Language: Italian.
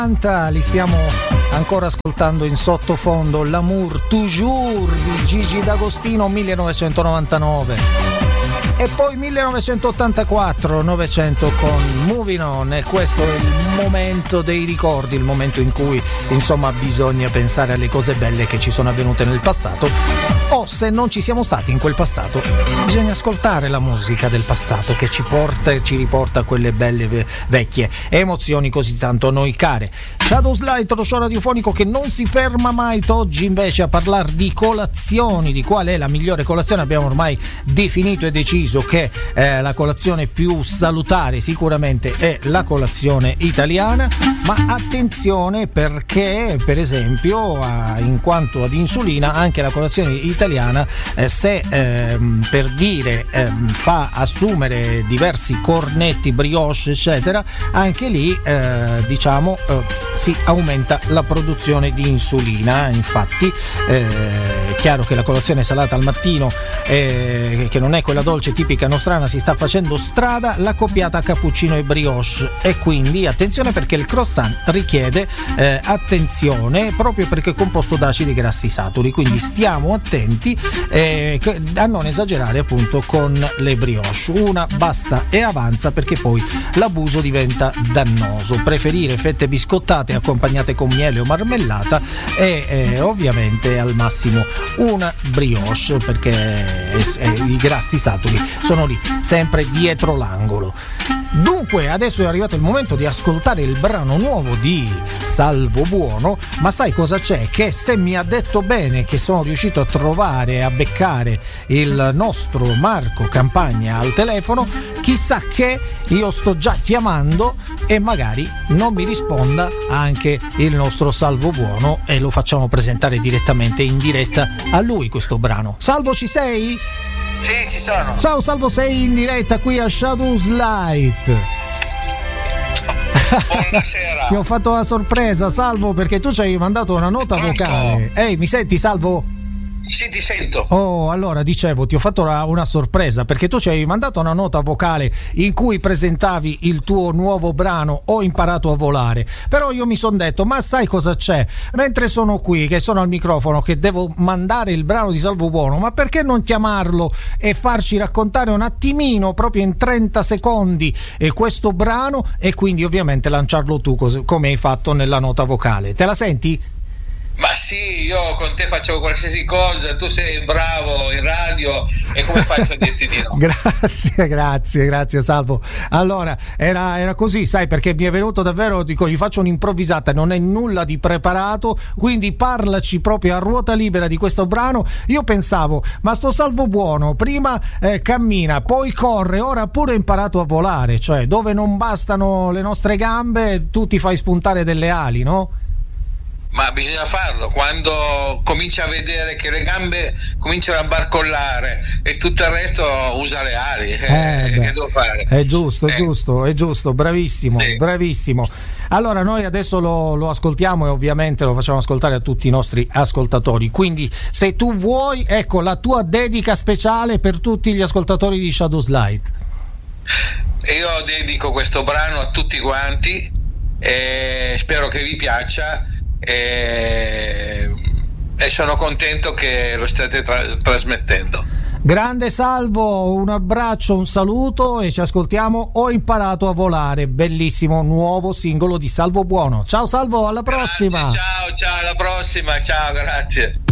Li stiamo ancora ascoltando in sottofondo. L'amour toujours di Gigi D'Agostino, 1999. E poi 1984, 900 con Moving On, e questo è il momento dei ricordi, il momento in cui insomma bisogna pensare alle cose belle che ci sono avvenute nel passato, o se non ci siamo stati in quel passato bisogna ascoltare la musica del passato che ci porta e ci riporta a quelle belle vecchie emozioni così tanto a noi care. Shadows Light, lo show radiofonico che non si ferma mai. Oggi invece a parlare di colazioni, di qual è la migliore colazione. Abbiamo ormai definito e deciso che la colazione più salutare sicuramente è la colazione italiana, ma attenzione perché per esempio in quanto ad insulina anche la colazione italiana se per dire fa assumere diversi cornetti, brioche eccetera, anche lì si aumenta la produzione di insulina. Infatti è chiaro che la colazione salata al mattino che non è quella dolce tipica nostrana si sta facendo strada, l'accoppiata cappuccino e brioche, e quindi attenzione perché il croissant richiede attenzione proprio perché è composto da acidi grassi saturi, quindi stiamo attenti a non esagerare appunto con le brioche. Una basta e avanza perché poi l'abuso diventa dannoso. Preferire fette biscottate accompagnate con miele o marmellata e ovviamente al massimo una brioche perché i grassi saturi sono lì sempre dietro l'angolo. Dunque adesso è arrivato il momento di ascoltare il brano nuovo di Salvo Buono, ma sai cosa c'è? Che se mi ha detto bene che sono riuscito a trovare e a beccare il nostro Marco Campagna al telefono, chissà che io sto già chiamando e magari non mi risponda anche il nostro Salvo Buono e lo facciamo presentare direttamente in diretta a lui questo brano. Salvo, ci sei? Sì, ci sono. Ciao Salvo, sei in diretta qui a Shadows Light. Buonasera. Ti ho fatto la sorpresa, Salvo, perché tu ci hai mandato una nota vocale. Ehi, mi senti, Salvo? Sì, ti sento. Oh, allora dicevo, ti ho fatto una sorpresa perché tu ci hai mandato una nota vocale in cui presentavi il tuo nuovo brano Ho imparato a volare, però io mi sono detto, ma sai cosa c'è? Mentre sono qui, che sono al microfono, che devo mandare il brano di Salvo Buono, ma perché non chiamarlo e farci raccontare un attimino, proprio in 30 secondi, questo brano e quindi ovviamente lanciarlo tu come hai fatto nella nota vocale. Te la senti? Ma sì, io con te faccio qualsiasi cosa, tu sei bravo in radio e come faccio a dirti di no? Grazie Salvo. Allora, era così, sai, perché mi è venuto davvero, dico, gli faccio un'improvvisata, non è nulla di preparato, quindi parlaci proprio a ruota libera di questo brano. Io pensavo, ma sto Salvo Buono prima cammina, poi corre, ora pure ha imparato a volare, cioè dove non bastano le nostre gambe tu ti fai spuntare delle ali, no? Ma bisogna farlo quando comincia a vedere che le gambe cominciano a barcollare e tutto il resto usa le ali. Che devo fare? È giusto, bravissimo, sì. Bravissimo. Allora noi adesso lo ascoltiamo e ovviamente lo facciamo ascoltare a tutti i nostri ascoltatori, quindi se tu vuoi, ecco la tua dedica speciale per tutti gli ascoltatori di Shadows Light. Io dedico questo brano a tutti quanti e spero che vi piaccia. E sono contento che lo state trasmettendo. Grande Salvo, un abbraccio, un saluto e ci ascoltiamo Ho imparato a volare, bellissimo nuovo singolo di Salvo Buono. Ciao Salvo, alla prossima. Ciao, alla prossima, ciao, grazie.